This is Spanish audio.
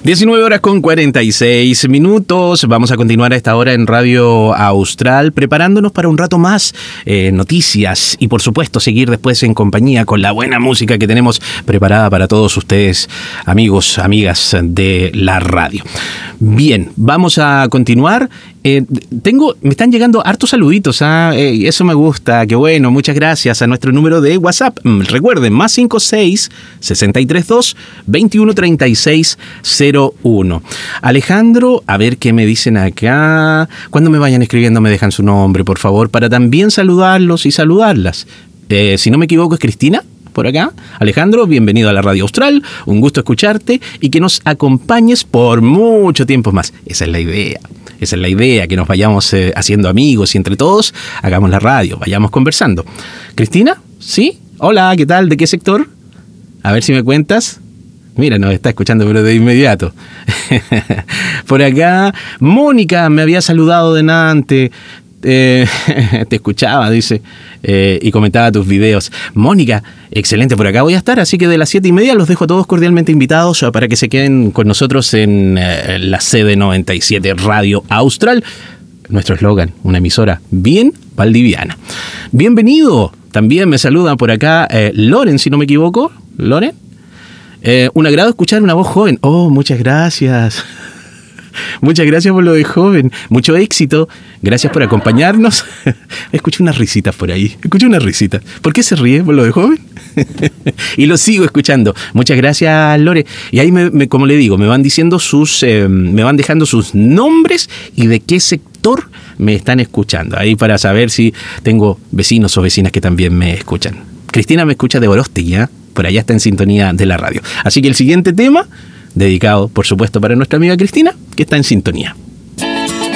19 horas con 46 minutos. Vamos a continuar a esta hora en Radio Austral, preparándonos para un rato más, noticias y por supuesto seguir después en compañía con la buena música que tenemos preparada para todos ustedes, amigos, amigas de la radio. Bien, vamos a continuar. Me están llegando hartos saluditos, eso me gusta, qué bueno, muchas gracias a nuestro número de WhatsApp. Recuerden, más 56-632-213601. Alejandro, a ver qué me dicen acá. Cuando me vayan escribiendo me dejan su nombre, por favor, para también saludarlos y saludarlas. Si no me equivoco, es Cristina. Por acá, Alejandro, bienvenido a la Radio Austral, un gusto escucharte y que nos acompañes por mucho tiempo más. Esa es la idea, que nos vayamos haciendo amigos y entre todos hagamos la radio, vayamos conversando. Cristina, ¿sí? Hola, ¿qué tal? ¿De qué sector? A ver si me cuentas. Mira, nos está escuchando, pero de inmediato. Por acá, Mónica me había saludado delante. Te escuchaba, dice, y comentaba tus videos. Mónica, excelente, por acá voy a estar, así que de las 7:30 los dejo a todos cordialmente invitados para que se queden con nosotros en la sede 97 Radio Austral. Nuestro eslogan, una emisora bien valdiviana. Bienvenido, también me saluda por acá Loren, si no me equivoco. Loren, un agrado escuchar una voz joven. Oh, muchas gracias. Muchas gracias por lo de joven. Mucho éxito. Gracias por acompañarnos. Escucho unas risitas por ahí. ¿Por qué se ríe por lo de joven? Y lo sigo escuchando. Muchas gracias, Lore. Y ahí, como le digo, me van diciendo me van dejando sus nombres y de qué sector me están escuchando. Ahí para saber si tengo vecinos o vecinas que también me escuchan. Cristina me escucha de Orostegui, ¿eh? Por allá está en sintonía de la radio. Así que el siguiente tema, dedicado, por supuesto, para nuestra amiga Cristina, que está en sintonía.